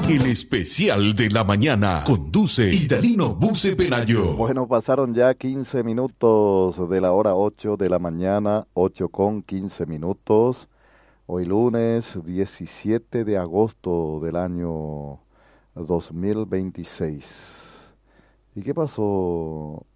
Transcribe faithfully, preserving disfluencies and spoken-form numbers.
El especial de la mañana conduce Idalino Buce Pelayo. Bueno, pasaron ya quince minutos de la hora ocho de la mañana, ocho con quince minutos. Hoy lunes diecisiete de agosto del año dos mil veintiséis. ¿Y qué pasó,